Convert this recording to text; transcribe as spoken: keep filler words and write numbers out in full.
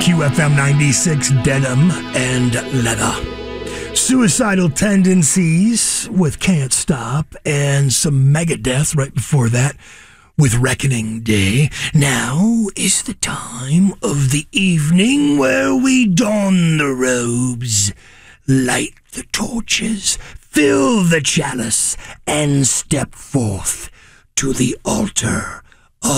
Q F M ninety-six Denim and Leather. Suicidal Tendencies with Can't Stop, and some Megadeth right before that with Reckoning Day. Now is the time of the evening where we don the robes, light the torches, fill the chalice, and step forth to the altar